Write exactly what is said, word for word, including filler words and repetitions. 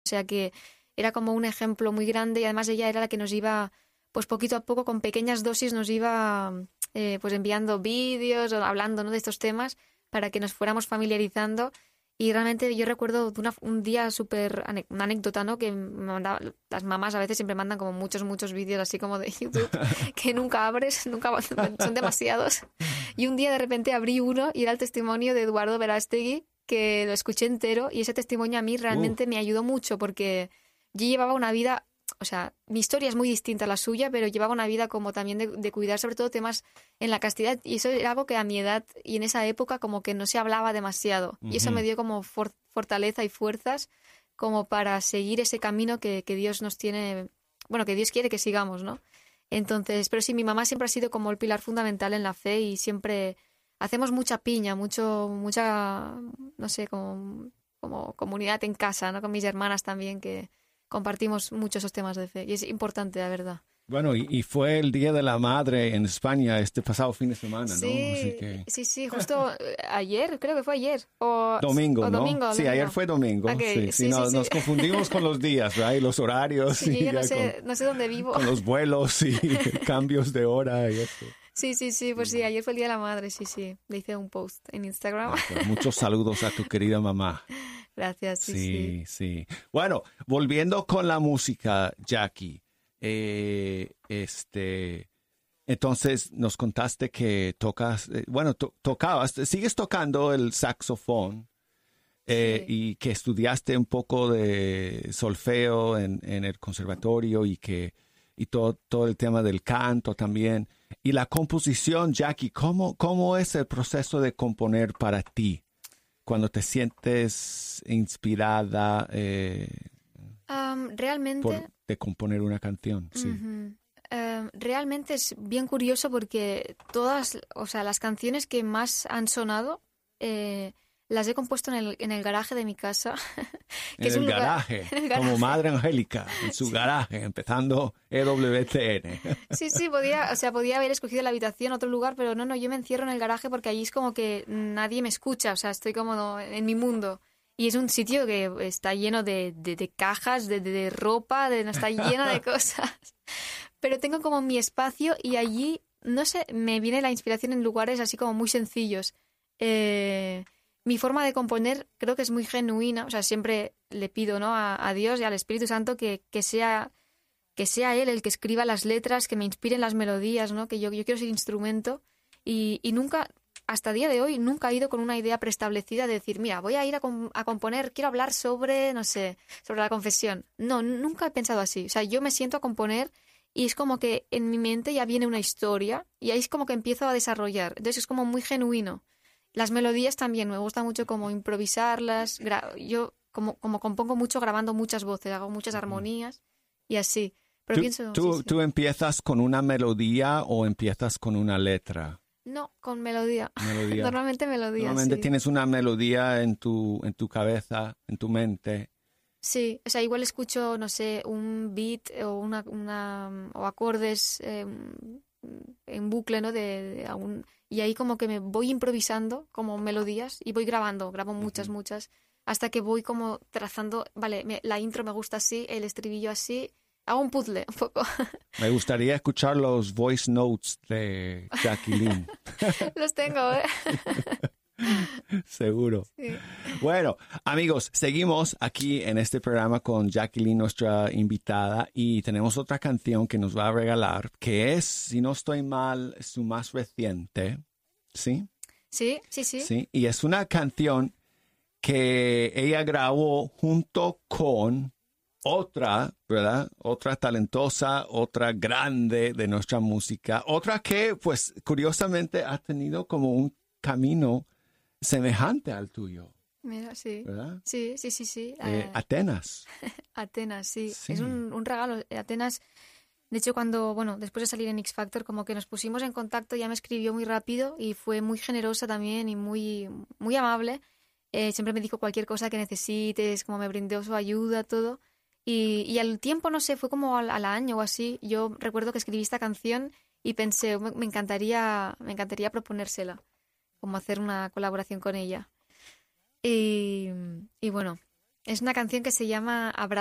O sea que era como un ejemplo muy grande y además ella era la que nos iba, pues poquito a poco, con pequeñas dosis, nos iba eh, pues enviando vídeos o hablando, ¿no?, de estos temas para que nos fuéramos familiarizando. Y realmente yo recuerdo de una, un día súper, una anécdota, ¿no?, que me mandaba, las mamás a veces siempre mandan como muchos, muchos vídeos así como de YouTube que nunca abres, nunca son demasiados. Y un día de repente abrí uno y era el testimonio de Eduardo Verástegui, que lo escuché entero y ese testimonio a mí realmente uh. me ayudó mucho porque yo llevaba una vida, o sea, mi historia es muy distinta a la suya, pero llevaba una vida como también de, de cuidar sobre todo temas en la castidad y eso era algo que a mi edad y en esa época como que no se hablaba demasiado uh-huh. y eso me dio como for- fortaleza y fuerzas como para seguir ese camino que, que Dios nos tiene, bueno, que Dios quiere que sigamos, ¿no? Entonces, pero sí, mi mamá siempre ha sido como el pilar fundamental en la fe y siempre hacemos mucha piña, mucho, mucha, no sé, como, como comunidad en casa, ¿no? Con mis hermanas también que compartimos mucho esos temas de fe y es importante, la verdad. Bueno, y, y fue el Día de la Madre en España este pasado fin de semana, ¿no? Sí, Así que... sí, sí, justo ayer, creo que fue ayer. O, domingo, o ¿no? domingo, sí, domingo. ayer fue domingo. Okay, sí, sí, sí, nos, sí, nos sí. confundimos con los días, ¿verdad? Y los horarios. Sí, y yo no sé, con, no sé dónde vivo. Con los vuelos y cambios de hora y eso. Sí, sí, sí, pues sí, ayer fue el Día de la Madre, sí, sí. Le hice un post en Instagram. Pues muchos saludos a tu querida mamá. Gracias, sí, sí. Sí, sí. Bueno, volviendo con la música, Jackie, eh, este, entonces nos contaste que tocas, eh, bueno, to- tocabas, sigues tocando el saxofón eh, sí. y que estudiaste un poco de solfeo en, en el conservatorio y que y todo, todo el tema del canto también. Y la composición, Jackie, ¿cómo, cómo es el proceso de componer para ti? Cuando te sientes inspirada eh, um, realmente, por, de componer una canción. Sí. Uh-huh. Um, realmente es bien curioso porque todas, o sea, las canciones que más han sonado eh, las he compuesto en el, en el garaje de mi casa. en, que es el un lugar, garaje, en el garaje, como Madre Angélica, en su sí. garaje, empezando E W T N. Sí, sí, podía, o sea, podía haber escogido la habitación, otro lugar, pero no, no, yo me encierro en el garaje porque allí es como que nadie me escucha, o sea, estoy como en mi mundo. Y es un sitio que está lleno de, de, de cajas, de, de, de ropa, de, está lleno de cosas. Pero tengo como mi espacio y allí, no sé, me viene la inspiración en lugares así como muy sencillos. Eh, mi forma de componer creo que es muy genuina, o sea, siempre le pido, ¿no?, a, a Dios y al Espíritu Santo que, que sea... que sea él el que escriba las letras, que me inspiren las melodías, ¿no? Que yo, yo quiero ser instrumento y, y nunca, hasta el día de hoy, nunca he ido con una idea preestablecida de decir, mira, voy a ir a, com- a componer, quiero hablar sobre, no sé, sobre la confesión. No, nunca he pensado así. O sea, yo me siento a componer y es como que en mi mente ya viene una historia y ahí es como que empiezo a desarrollar. Entonces es como muy genuino. Las melodías también, me gusta mucho como improvisarlas. Gra- yo como, como compongo mucho grabando muchas voces, hago muchas armonías y así. Pero ¿Tú, pienso, tú, sí, sí. ¿Tú empiezas con una melodía o empiezas con una letra? No, con melodía. Melodía. Normalmente melodía, Normalmente sí. tienes una melodía en tu, en tu cabeza, en tu mente. Sí, o sea, igual escucho, no sé, un beat o una, una o acordes eh, en bucle, ¿no? De, de algún, y ahí como que me voy improvisando como melodías y voy grabando, grabo muchas, uh-huh. muchas, hasta que voy como trazando, vale, me, la intro me gusta así, el estribillo así, hago un puzzle un poco. Me gustaría escuchar los voice notes de Jacqueline. Los tengo, ¿eh? Seguro. Sí. Bueno, amigos, seguimos aquí en este programa con Jacqueline, nuestra invitada, y tenemos otra canción que nos va a regalar, que es, si no estoy mal, su más reciente, ¿sí? Sí, sí, sí. Sí, y es una canción que ella grabó junto con otra, ¿verdad? Otra talentosa, otra grande de nuestra música, otra que, pues, curiosamente ha tenido como un camino semejante al tuyo. Mira, sí. ¿Verdad? Sí, sí, sí, sí. Eh, uh, Atenas. Atenas, sí. sí. Es un, un regalo. Atenas, de hecho, cuando, bueno, después de salir en X Factor, como que nos pusimos en contacto, ya me escribió muy rápido y fue muy generosa también y muy, muy amable. Eh, siempre me dijo cualquier cosa que necesites, como me brindó su ayuda, todo. Y, y al tiempo, no sé, fue como al, al año o así, yo recuerdo que escribí esta canción y pensé, me, me encantaría, me encantaría proponérsela, como hacer una colaboración con ella. Y, y bueno, Es una canción que se llama